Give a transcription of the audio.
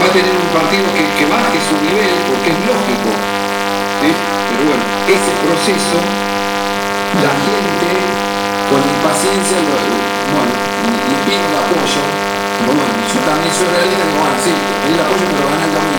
a tener un partido que baje su nivel, porque es lógico, ¿sí? Pero bueno, ese proceso, la gente con impaciencia le pide el apoyo, pero bueno, yo también soy realista, digo, bueno, sí, el apoyo me lo gana el domingo.